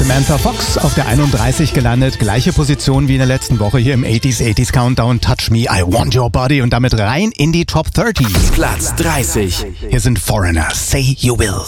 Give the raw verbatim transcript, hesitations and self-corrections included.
Samantha Fox auf der einunddreißig gelandet. Gleiche Position wie in der letzten Woche hier im achtziger achtziger Countdown. Touch Me, I Want Your Body und damit rein in die Top dreißig. Platz dreißig. Hier sind Foreigner, Say You Will.